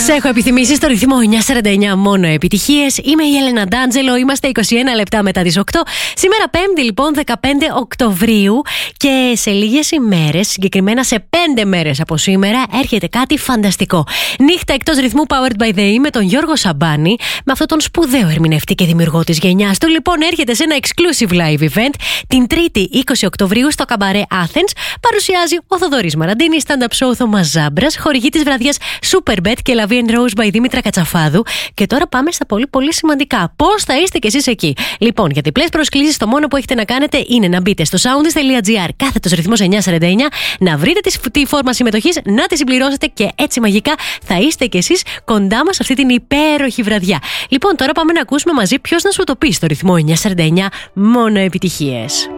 Σε έχω επιθυμήσει στο ρυθμό 949 μόνο επιτυχίες. Είμαι η Έλενα Ντάντζελο, είμαστε 21 λεπτά μετά τις 8. Σήμερα 5η λοιπόν 15 Οκτωβρίου και σε λίγες ημέρες, συγκεκριμένα σε 5 μέρες από σήμερα, έρχεται κάτι φανταστικό. Νύχτα εκτός ρυθμού Powered by the E με τον Γιώργο Σαμπάνη, με αυτόν τον σπουδαίο ερμηνευτή και δημιουργό της γενιάς του. Λοιπόν, έρχεται σε ένα exclusive live event την 3η 20 Οκτωβρίου στο Καμπαρέ Athens. Παρουσιάζει ο Θοδωρής Μαραντίνης, stand-up show Θωμάς Ζάμπρας, χορηγή της βραδιάς Superbet και La Vie and Rose by Δήμητρα Κατσαφάδου. Και τώρα πάμε στα πολύ πολύ σημαντικά. Πώς θα είστε κι εσείς εκεί? Λοιπόν, για διπλές προσκλήσεις, το μόνο που έχετε να κάνετε είναι να μπείτε στο soundis.gr κάθετος ρυθμός 949, να βρείτε τη φόρμα συμμετοχής, να τη συμπληρώσετε και έτσι μαγικά θα είστε κι εσείς κοντά μας αυτή την υπέροχη βραδιά. Λοιπόν, τώρα πάμε να ακούσουμε μαζί ποιος να σου το πει στο ρυθμό 949 μόνο επιτυχίες.